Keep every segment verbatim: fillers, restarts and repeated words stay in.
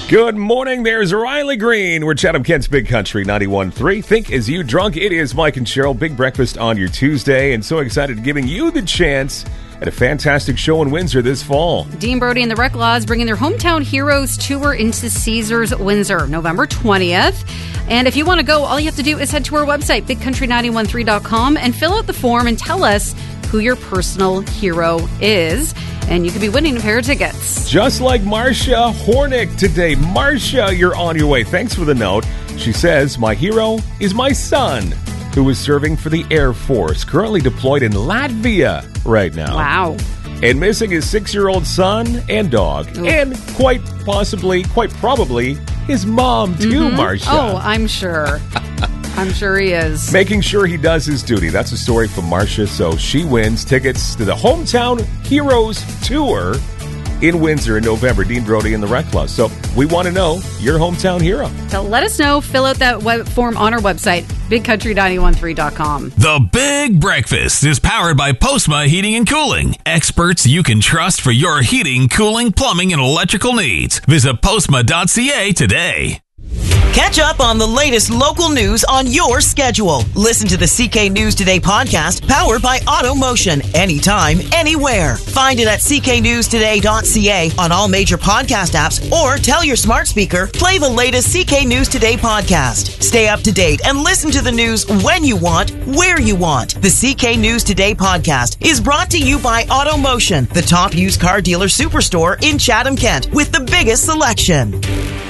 Good morning, there's Riley Green. We're Chatham Kent's Big Country ninety-one point three. Think As You Drunk. It is Mike and Cheryl. Big breakfast on your Tuesday, and so excited giving you the chance at a fantastic show in Windsor this fall. Dean Brody and the Reclaws bringing their Hometown Heroes tour into Caesars Windsor, November twentieth. And if you want to go, all you have to do is head to our website, big country nine one three dot com, and fill out the form and tell us who your personal hero is. And you could be winning a pair of tickets. Just like Marcia Hornick today. Marcia, you're on your way. Thanks for the note. She says, my hero is my son, who is serving for the Air Force, currently deployed in Latvia right now. Wow. And missing his six-year-old son and dog. Ooh. And quite possibly, quite probably, his mom too, mm-hmm. Marcia. Oh, I'm sure. I'm sure he is. Making sure he does his duty. That's a story from Marcia. So she wins tickets to the Hometown Heroes Tour in Windsor in November. Dean Brody and the Reclaws. So we want to know your hometown hero. So let us know. Fill out that web form on our website, big country nine one three dot com. The Big Breakfast is powered by Postma Heating and Cooling. Experts you can trust for your heating, cooling, plumbing, and electrical needs. Visit postma dot c a today. Catch up on the latest local news on your schedule. Listen to the C K News Today podcast, powered by AutoMotion. Anytime, anywhere. Find it at c k news today dot c a on all major podcast apps, or tell your smart speaker, play the latest C K News Today podcast. Stay up to date and listen to the news when you want, where you want. The C K News Today podcast is brought to you by AutoMotion, the top used car dealer superstore in Chatham, Kent, with the biggest selection.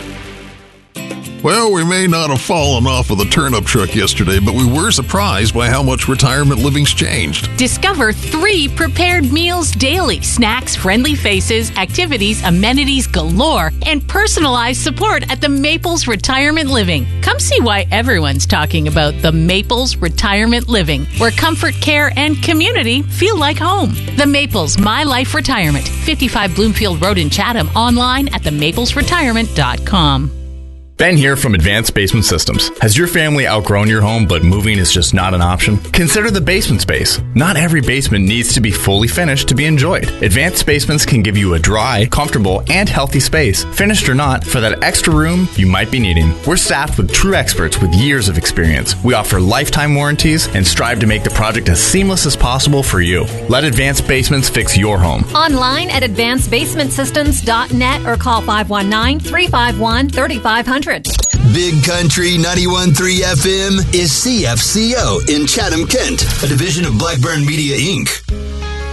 Well, we may not have fallen off of the turnip truck yesterday, but we were surprised by how much retirement living's changed. Discover three prepared meals daily. Snacks, friendly faces, activities, amenities galore, and personalized support at the Maples Retirement Living. Come see why everyone's talking about the Maples Retirement Living, where comfort, care, and community feel like home. The Maples My Life Retirement, fifty-five Bloomfield Road in Chatham, online at the maples retirement dot com. Ben here from Advanced Basement Systems. Has your family outgrown your home, but moving is just not an option? Consider the basement space. Not every basement needs to be fully finished to be enjoyed. Advanced Basements can give you a dry, comfortable, and healthy space, finished or not, for that extra room you might be needing. We're staffed with true experts with years of experience. We offer lifetime warranties and strive to make the project as seamless as possible for you. Let Advanced Basements fix your home. Online at advanced basement systems dot net or call five one nine, three five one, three five zero zero. Big Country ninety-one point three F M is C F C O in Chatham, Kent, a division of Blackburn Media, Incorporated.